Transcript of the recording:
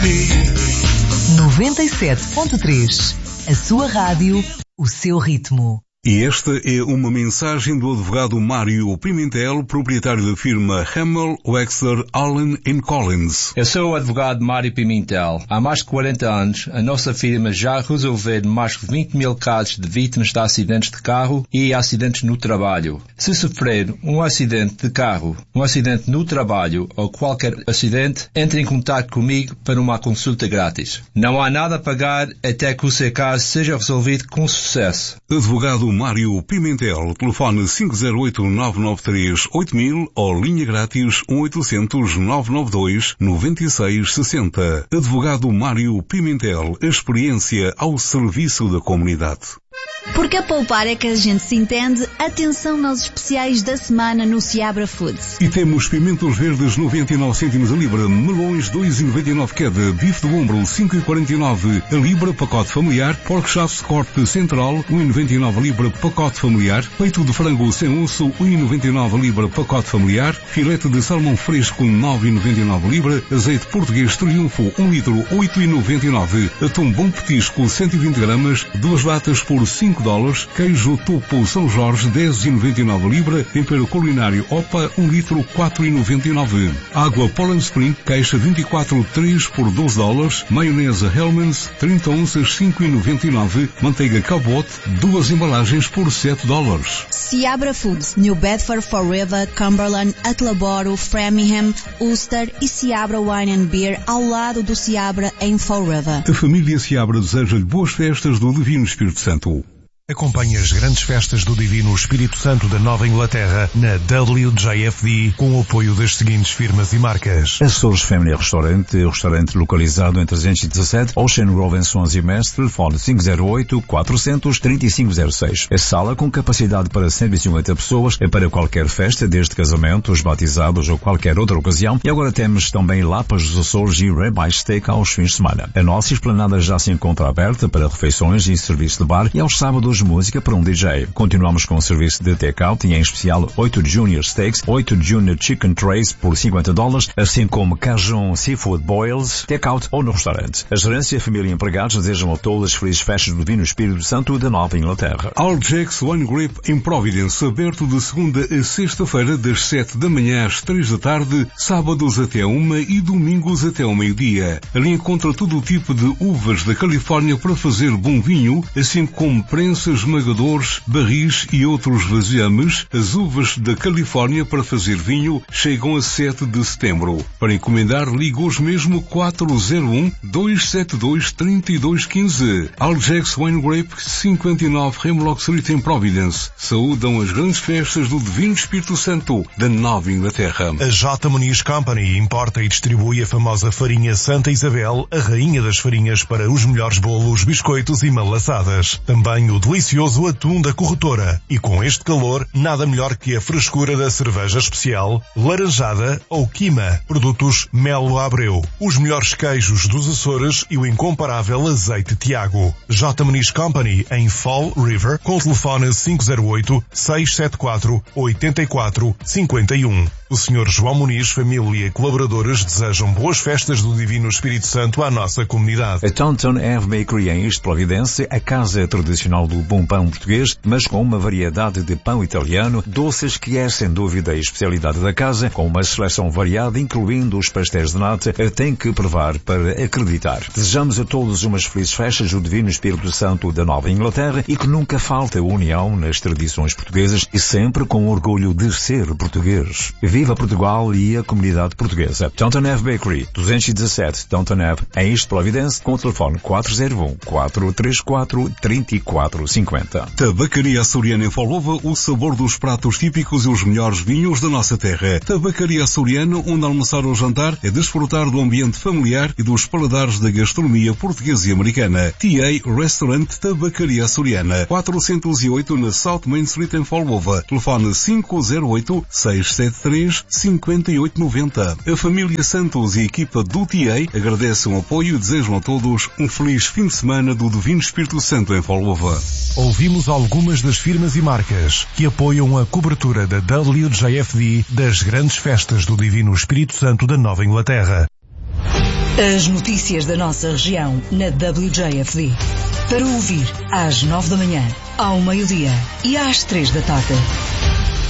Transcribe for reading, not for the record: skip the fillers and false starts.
97.3. A sua rádio, o seu ritmo. E esta é uma mensagem do advogado Mário Pimentel, proprietário da firma Hamel, Wexler, Allen & Collins. Eu sou o advogado Mário Pimentel. Há mais de 40 anos, a nossa firma já resolveu mais de 20 mil casos de vítimas de acidentes de carro e acidentes no trabalho. Se sofrer um acidente de carro, um acidente no trabalho ou qualquer acidente, entre em contato comigo para uma consulta grátis. Não há nada a pagar até que o seu caso seja resolvido com sucesso. Advogado Mário Pimentel, telefone 508-993-8000 ou linha grátis 1-800-992-9660. Advogado Mário Pimentel, experiência ao serviço da comunidade. Porque a poupar é que a gente se entende, atenção aos especiais da semana no Seabra Foods. E temos pimentos verdes 99 cêntimos a libra, melões 2,99 cada, bife de ombro 5,49 a libra, pacote familiar, pork chops corte central 1,99 a libra, pacote familiar, peito de frango sem osso 1,99 a libra, pacote familiar, filete de salmão fresco 9,99 a libra, azeite português Triunfo 1 litro 8,99, atum bom petisco 120 gramas, 2 latas por $5, queijo topo São Jorge 10,99 a libra, tempero culinário Opa 1 litro 4,99, água Poland Spring caixa 24 3 por $12, maionese Hellmann's 30 onças 5,99, manteiga Cabot 2 embalagens por $7. Seabra Foods, New Bedford, Fall River, Cumberland, Attleboro, Framingham, Ulster e Seabra Wine and Beer ao lado do Seabra em Fall River. A família Seabra deseja-lhe boas festas do Divino Espírito Santo. Acompanhe as grandes festas do Divino Espírito Santo da Nova Inglaterra na WJFD com o apoio das seguintes firmas e marcas. Açores Family Restaurante localizado em 317 Ocean Grove em Swansea Mestre, fone 508-400-3506. A sala com capacidade para 150 pessoas é para qualquer festa, desde casamentos, batizados ou qualquer outra ocasião. E agora temos também lapas dos Açores e ribeye steak aos fins de semana. A nossa esplanada já se encontra aberta para refeições e serviço de bar e aos sábados música para um DJ. Continuamos com o serviço de take-out e em especial 8 Junior Steaks, 8 Junior Chicken Trays por $50, assim como Cajun Seafood Boils, take-out ou no restaurante. A gerência, a família e empregados desejam a todas as felizes festas do Divino Espírito Santo da Nova Inglaterra. All Jacks Wine Grape em Providence, aberto de segunda a sexta-feira das 7 da manhã às 3 da tarde, sábados até 1 e domingos até ao meio-dia. Ali encontra todo o tipo de uvas da Califórnia para fazer bom vinho, assim como prensas, esmagadores, barris e outros vasilhames. As uvas da Califórnia para fazer vinho chegam a 7 de setembro. Para encomendar, ligue hoje mesmo 401-272-3215. All Jacks Wine Grape, 59 Hemlock Street em Providence. Saúdam as grandes festas do Divino Espírito Santo da Nova Inglaterra. A J. Muniz Company importa e distribui a famosa farinha Santa Isabel, a rainha das farinhas para os melhores bolos, biscoitos e malaçadas. Também o delicioso atum da corretora. E com este calor, nada melhor que a frescura da cerveja especial, laranjada ou quima. Produtos Melo Abreu. Os melhores queijos dos Açores e o incomparável azeite Tiago. J. Muniz Company em Fall River com o telefone 508-674-8451. O Sr. João Muniz, família e colaboradores desejam boas festas do Divino Espírito Santo à nossa comunidade. A Taunton Ave Bakery em East Providence, a casa tradicional do bom pão português, mas com uma variedade de pão italiano, doces que é sem dúvida a especialidade da casa, com uma seleção variada, incluindo os pastéis de nata, tem que provar para acreditar. Desejamos a todos umas felizes festas do Divino Espírito Santo da Nova Inglaterra e que nunca falte a união nas tradições portuguesas e sempre com orgulho de ser português. Viva Portugal e a comunidade portuguesa. Taunton Ave Bakery, 217 Taunton Ave, em East Providence, com o telefone 401-434-3450. Tabacaria Açoriana em Folova, o sabor dos pratos típicos e os melhores vinhos da nossa terra. Tabacaria Açoriana, onde almoçar ou jantar é desfrutar do ambiente familiar e dos paladares da gastronomia portuguesa e americana. TA Restaurant Tabacaria Açoriana, 408 na South Main Street em Folova. Telefone 508-673-5890. A família Santos e a equipa do TA agradecem o apoio e desejam a todos um feliz fim de semana do Divino Espírito Santo em Folova. Ouvimos algumas das firmas e marcas que apoiam a cobertura da WJFD das grandes festas do Divino Espírito Santo da Nova Inglaterra. As notícias da nossa região na WJFD. Para ouvir às 9 da manhã, ao meio-dia e às 3 da tarde.